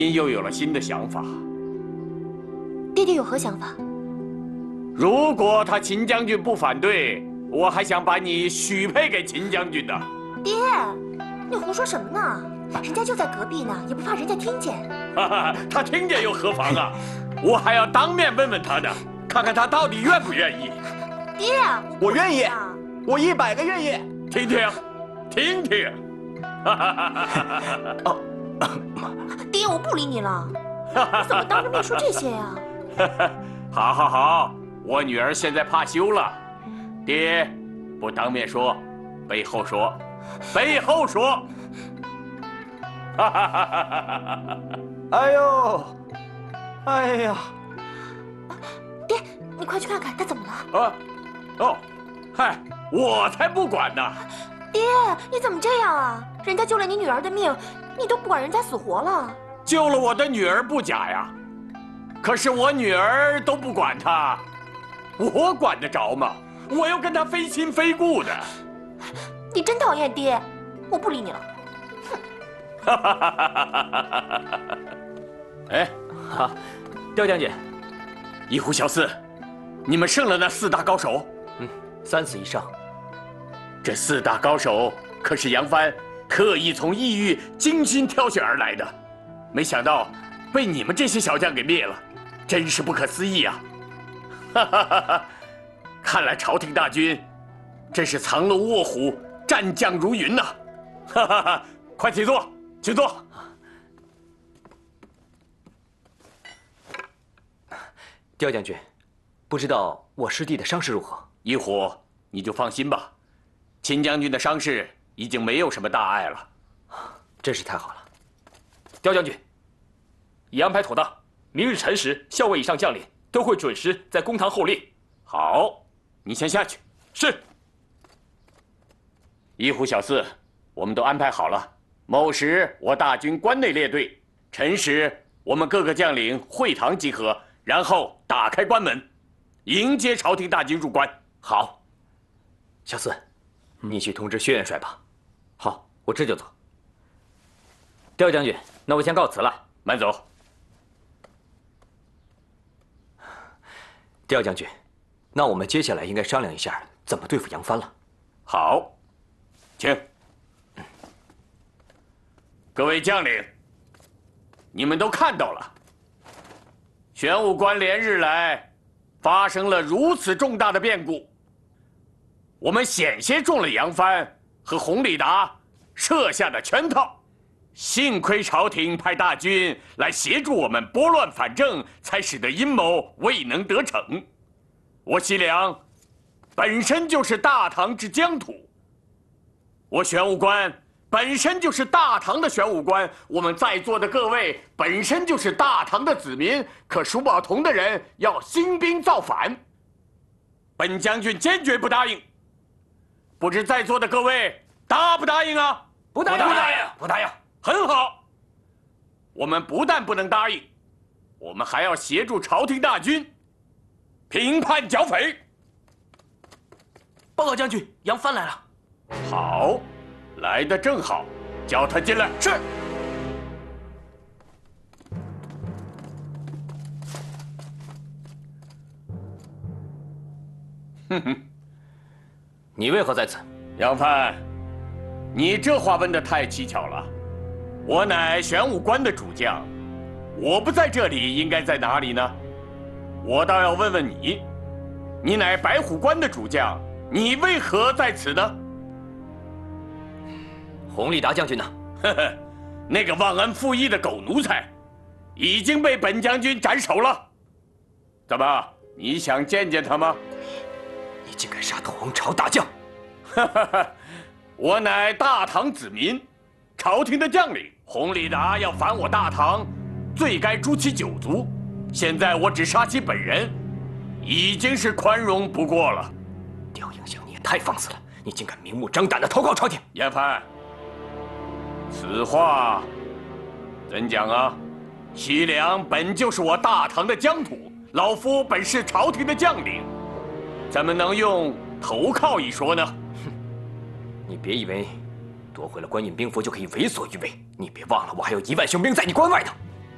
又有了新的想法。 爹爹有何想法？ 如果他秦将军不反对，我还想把你许配给秦将军的。 爹，你胡说什么呢？人家就在隔壁呢，也不怕人家听见。 哈哈，他听见又何妨啊？我还要当面问问他呢，看看他到底愿不愿意。 爹， 我愿意，我100个愿意。 听听，听听。 哦， 爹，我不理你了。你怎么当着面说这些呀？ 好，好，好，我女儿现在怕羞了。爹，不当面说，背后说，背后说。 哎呦，哎呀！ 爹，你快去看看他怎么了。 啊，哦，嗨，我才不管呢。 爹，你怎么这样啊？人家救了你女儿的命，你都不管人家死活了。 救了我的女儿不假呀，可是我女儿都不管她，我管得着吗？我要跟她非亲非故的。 你真讨厌爹，我不理你了。 哎， 好，刁将军， 一虎小四，你们胜了那4大高手 ？3死1伤。 这4大高手可是杨帆特意从异域精心挑选而来的，没想到被你们这些小将给灭了，真是不可思议啊！哈哈哈哈！看来朝廷大军真是藏龙卧虎，战将如云呐！哈哈哈！快请坐，请坐。 刁将军，不知道我师弟的伤势如何？ 一虎，你就放心吧，秦将军的伤势已经没有什么大碍了。 真是太好了。 刁将军，已安排妥当，明日辰时，校尉以上将领都会准时在公堂候令。 好，你先下去。 是。 一虎小四，我们都安排好了。卯时我大军关内列队，辰时我们各个将领会堂集合，然后打开关门，迎接朝廷大军入关。 好，小四，你去通知薛元帅吧。 好，我这就走。 刁将军，那我先告辞了。 慢走。 刁将军，那我们接下来应该商量一下怎么对付杨帆了。 好，请。各位将领，你们都看到了，玄武关连日来发生了如此重大的变故，我们险些中了杨帆和洪礼达设下的圈套。幸亏朝廷派大军来协助我们拨乱反正，才使得阴谋未能得逞。我西凉本身就是大唐之疆土，我玄武关本身就是大唐的玄武关，我们在座的各位本身就是大唐的子民，可蜀宝同的人要兴兵造反，本将军坚决不答应。不知在座的各位答不答应啊？ 不答应， 不答应，不答应。很好，我们不但不能答应，我们还要协助朝廷大军平叛剿匪。 报告将军，杨帆来了。 好，来得正好，叫他进来。是。哼哼， 你为何在此？ 杨帆，你这话问得太蹊跷了。我乃玄武关的主将，我不在这里，应该在哪里呢？我倒要问问你，你乃白虎关的主将，你为何在此呢？ 洪立达将军呢？ 呵呵，那个忘恩负义的狗奴才，已经被本将军斩首了。怎么，你想见见他吗？ 你竟敢杀头皇朝大将！ 哈哈哈，我乃大唐子民，朝廷的将领。洪立达要反我大唐，罪该诛其9族。现在我只杀其本人，已经是宽容不过了。 刁迎祥，你也太放肆了！你竟敢明目张胆地投靠朝廷！ 严帆，此话怎讲啊？西凉本就是我大唐的疆土，老夫本是朝廷的将领，怎么能用投靠一说呢？ 哼，你别以为夺回了官印兵符就可以为所欲为！你别忘了，我还有1万雄兵在你关外呢。